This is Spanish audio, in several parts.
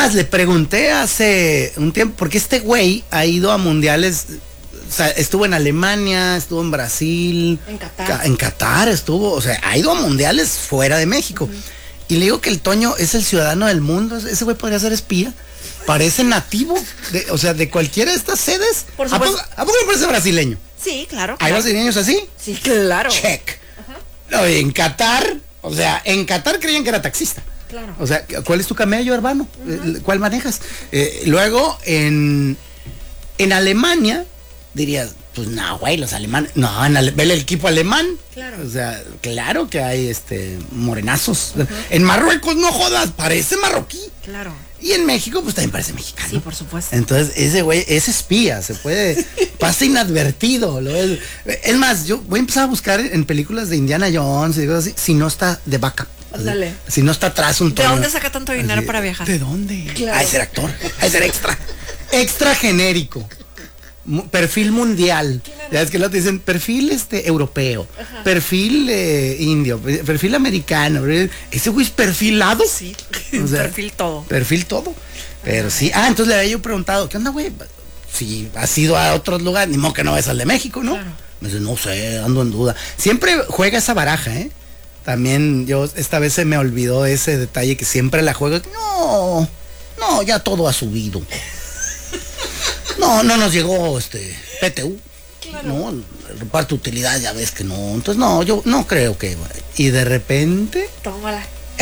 más, le pregunté hace un tiempo, porque este güey ha ido a mundiales, o sea, estuvo en Alemania, estuvo en Brasil, en Qatar estuvo, o sea, ha ido a mundiales fuera de México. Y le digo que el Toño es el ciudadano del mundo, ese güey podría ser espía. Parece nativo, o sea, de cualquiera de estas sedes. Por supuesto. ¿A poco me parece brasileño? Sí, claro. ¿Hay brasileños así? Sí, claro. Check. No, en Qatar, o sea, en Qatar creían que era taxista. Claro. O sea, ¿cuál es tu camello, hermano? ¿Cuál manejas? Luego, en Alemania, dirías, pues no, güey, los alemanes. No, ve el equipo alemán. Claro. O sea, claro que hay morenazos. En Marruecos, no jodas, parece marroquí. Claro. Y en México, pues también parece mexicano. Sí, por supuesto. Entonces, ese güey es espía, pasa inadvertido. Es más, yo voy a empezar a buscar en películas de Indiana Jones y cosas así, si no está de backup. Dale. Si no está atrás un ¿De tono. dónde saca tanto dinero para viajar? ¿De dónde? Claro. Hay ser actor, hay ser extra. Extra genérico. Perfil mundial. Claro. Ya es que lo dicen perfil europeo, perfil indio, perfil americano. Ese güey es perfilado. Sí. O sea, perfil todo. Perfil todo. Pero sí. Entonces le había yo preguntado, ¿qué onda, güey? Si has ido a otros lugares, ni modo que no ves al de México, ¿no? Claro. Me dice, no sé, ando en duda. Siempre juega esa baraja, ¿eh? También esta vez se me olvidó ese detalle que siempre la juega. No, ya todo ha subido. No nos llegó PTU. Claro. No, el reparto de utilidad ya ves que no. Entonces no, yo no creo que. Y de repente. Tómala.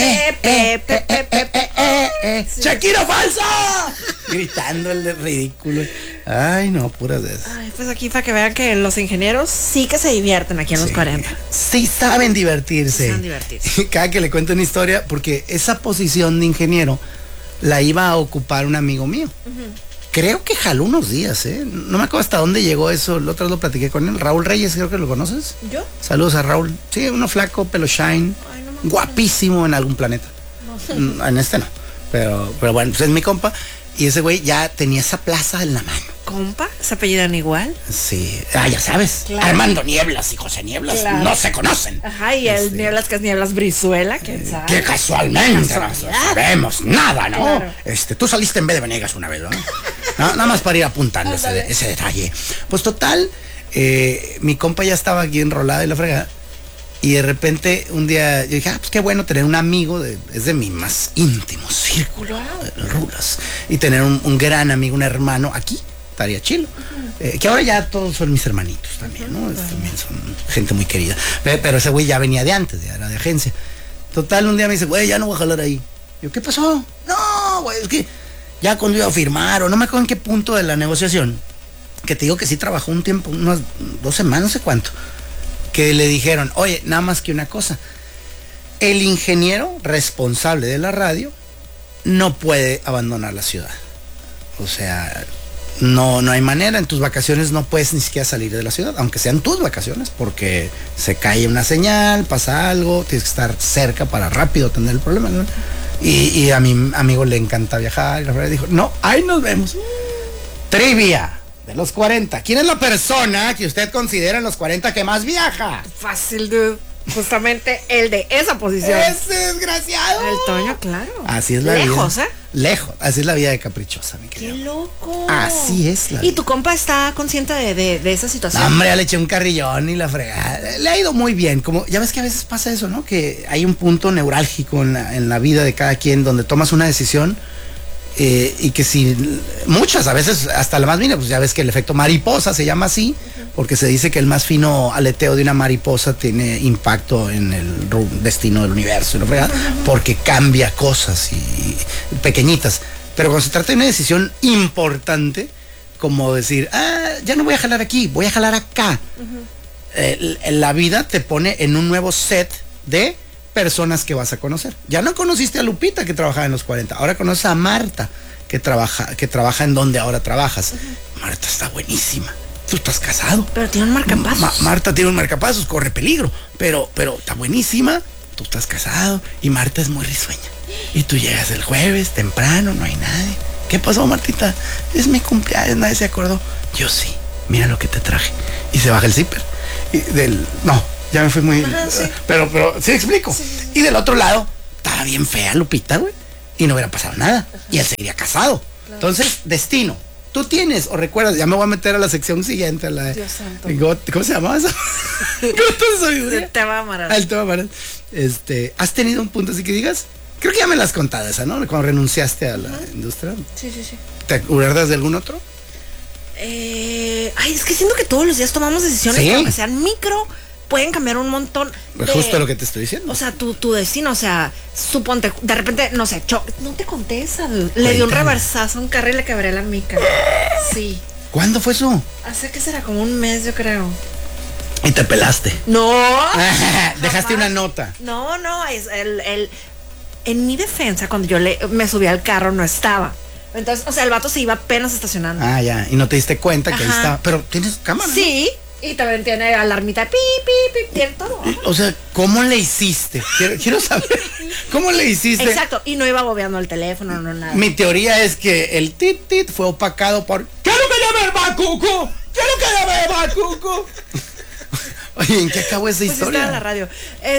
Sí. ¡Shakira falsa! Gritando el ridículo. Ay, no, puras de esas. Ay, pues aquí para que vean que los ingenieros sí que se divierten aquí en los 40. Sí saben divertirse. Sí saben divertirse. Cada que le cuento una historia, porque esa posición de ingeniero la iba a ocupar un amigo mío. Creo que jaló unos días, no me acuerdo hasta dónde llegó eso. La otra vez lo platiqué con él. Raúl Reyes, creo que lo conoces. ¿Yo? Saludos a Raúl. Sí, uno flaco, pelo shine. Ay, no guapísimo en algún planeta. No. En este no. Pero bueno, pues es mi compa. Y ese güey ya tenía esa plaza en la mano. ¿Compa? ¿Se apellidan igual? Sí. Ya sabes. Claro. Armando Nieblas y José Nieblas no se conocen. Ajá, y el Nieblas, que es Nieblas Brizuela, ¿quién sabe? Que casualmente no sabemos nada, ¿no? Claro. Tú saliste en vez de Venegas una vez, ¿no? Nada más para ir apuntando ese detalle. Pues total, mi compa ya estaba aquí enrolada y la fregada. Y de repente un día yo dije, pues qué bueno tener un amigo, es de mi más íntimo círculo, Rulas. Y tener un gran amigo, un hermano aquí, estaría chilo. Que ahora ya todos son mis hermanitos también, ¿no? También son gente muy querida. Pero ese güey ya venía de antes, ya era de agencia. Total, un día me dice, güey, ya no voy a jalar ahí. Yo, ¿qué pasó? No, güey, es que ya cuando iba a firmar, o no me acuerdo en qué punto de la negociación, que te digo que sí trabajó un tiempo, unas 2 semanas, no sé cuánto, que le dijeron, oye, nada más que una cosa, el ingeniero responsable de la radio no puede abandonar la ciudad. O sea, no hay manera, en tus vacaciones no puedes ni siquiera salir de la ciudad, aunque sean tus vacaciones, porque se cae una señal, pasa algo, tienes que estar cerca para rápido atender el problema, ¿no? Y a mi amigo le encanta viajar, y la verdad dijo, no, ahí nos vemos. Trivia de los 40. ¿Quién es la persona que usted considera en los 40 que más viaja? Fácil, dude. Justamente el de esa posición. ¡Ese desgraciado! El Toño, claro. Así es la Lejos, vida. Lejos. Así es la vida de caprichosa, mi querido. ¡Qué loco! Así es la vida. ¿Y tu compa está consciente de esa situación? No, hombre, ya le eché un carrillón y la fregada. Le ha ido muy bien. Como, ya ves que a veces pasa eso, ¿no? Que hay un punto neurálgico en la vida de cada quien donde tomas una decisión y que si muchas, a veces hasta la más mínima, pues ya ves que el efecto mariposa se llama así, porque se dice que el más fino aleteo de una mariposa tiene impacto en el destino del universo, ¿no? Porque cambia cosas y pequeñitas. Pero cuando se trata de una decisión importante, como decir, ya no voy a jalar aquí, voy a jalar acá. La vida te pone en un nuevo set de personas que vas a conocer. Ya no conociste a Lupita, que trabajaba en los 40, ahora conoces a Marta, que trabaja en donde ahora trabajas. Marta está buenísima. Tú estás casado. Pero tiene un marcapasos. Marta tiene un marcapasos, corre peligro, pero está buenísima. Tú estás casado y Marta es muy risueña. Y tú llegas el jueves temprano, no hay nadie. ¿Qué pasó, Martita? Es mi cumpleaños, nadie se acordó. Yo sí, mira lo que te traje. Y se baja el zipper. Ya me fui muy... Sí. Pero, ¿sí explico? Sí. Y del otro lado, estaba bien fea Lupita, güey. y no hubiera pasado nada. Y él seguiría casado. Entonces, destino. Tú tienes, o recuerdas, ya me voy a meter a la sección siguiente, la Dios santo. ¿cómo se llamaba eso? El tema amaral. El tema amaral. ¿Has tenido un punto así que digas? Creo que ya me las has contado esa, ¿no? Cuando renunciaste a la industria. Sí. ¿Te acuerdas de algún otro? Es que siento que todos los días tomamos decisiones Sí. que aunque sean micro, pueden cambiar un montón. Pues justo lo que te estoy diciendo. O sea, tu destino, o sea, suponte, de repente, no sé, no te contesta, le dio un Cuéntame. reversazo a un carro y le quebré la mica. Sí. ¿Cuándo fue eso? Hace que será como un mes, yo creo. Y te pelaste. No. Dejaste jamás. una nota. No, es en mi defensa, cuando yo me subí al carro, no estaba. Entonces, o sea, el vato se iba apenas estacionando. Ah, ya. Y no te diste cuenta que ahí Ajá. estaba. Pero tienes cámara. Sí, y también tiene alarmita, pi, tiene todo. ¿No? O sea, ¿cómo le hiciste? Quiero saber. ¿Cómo le hiciste? Exacto, y no iba bobeando el teléfono, no nada. Mi teoría es que el tit fue opacado por. ¡Quiero que llame el Bacuco! ¡Quiero que llame el Bacuco! Oye, ¿en qué acabó esa Pues historia? estaba en la radio.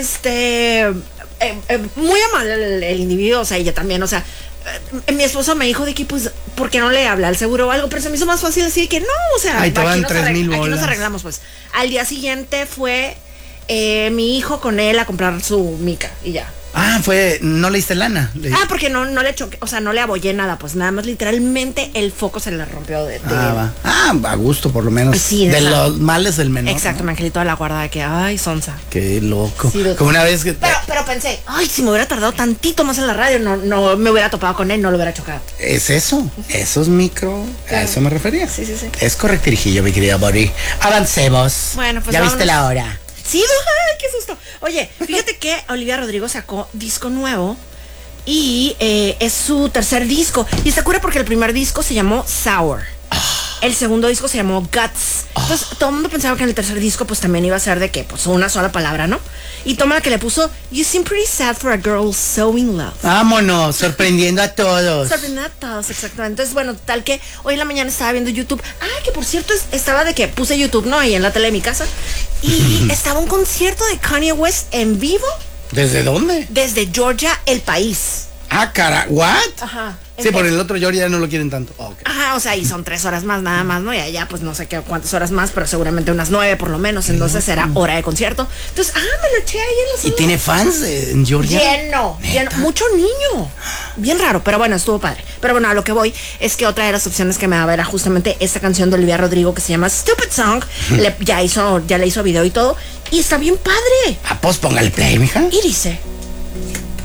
Muy amable el individuo, o sea, ella también, o sea, mi esposo me dijo de que, pues, ¿por qué no le habla al seguro o algo? Pero se me hizo más fácil decir que no, o sea, Ahí te van 3,000 aquí bolas. nos arreglamos, pues. Al día siguiente fue mi hijo con él a comprar su mica y ya. Ah, no le diste lana. Porque no le choqué, o sea, no le abollé nada, pues nada más literalmente el foco se le rompió de Va. A gusto por lo menos. Sí, de exacto. los males del menor. Exacto, ¿no? mi angelito de la guarda de que, ay, sonsa. Qué loco. Sí, Como una vez que. Pero pensé, ay, si me hubiera tardado tantito más en la radio, no me hubiera topado con él, no lo hubiera chocado. Es eso. Eso es micro. Claro. A eso me refería. Sí. Es correctirijillo, mi querida Bori. Avancemos. Bueno, pues ya viste vámonos. la hora. Sí, ay, qué susto. Oye, fíjate que Olivia Rodrigo sacó disco nuevo y es su tercer disco. Y está cura porque el primer disco se llamó Sour. El segundo disco se llamó Guts. Entonces, todo el mundo pensaba que en el tercer disco pues también iba a ser de que, pues una sola palabra, ¿no? Y toma la que le puso You seem pretty sad for a girl so in love. Vámonos, sorprendiendo a todos. Sorprendió a todos, exactamente. Entonces, bueno, tal que hoy en la mañana estaba viendo YouTube. Que por cierto, estaba de que puse YouTube, ¿no? Ahí en la tele de mi casa. Y estaba un concierto de Kanye West en vivo ¿Desde dónde? desde Georgia, el país. ¿What? Ajá. Sí, por el otro Georgia ya no lo quieren tanto. Okay. Ajá, o sea, y son 3 horas más nada más, ¿no? Y allá pues no sé qué cuántas horas más, pero seguramente unas 9 por lo menos. Entonces será hora de concierto. Entonces, me lo eché ahí en la ¿Y sala. tiene fans en Georgia? Lleno, mucho niño. Bien raro, pero bueno, estuvo padre. Pero bueno, a lo que voy es que otra de las opciones que me daba era justamente esta canción de Olivia Rodrigo que se llama Stupid Song. Ya le hizo video y todo. Y está bien padre. Pues póngale play, mija. Y dice...